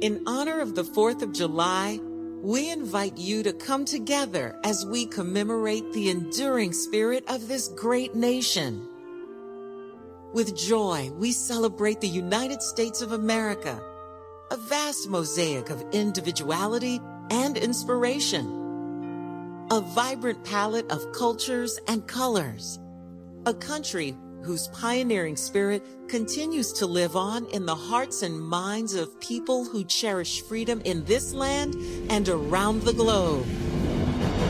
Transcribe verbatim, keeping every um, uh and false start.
In honor of the fourth of July, we invite you to come together as we commemorate the enduring spirit of this great nation. With joy, we celebrate the United States of America, a vast mosaic of individuality and inspiration, a vibrant palette of cultures and colors, a country whose pioneering spirit continues to live on in the hearts and minds of people who cherish freedom in this land and around the globe.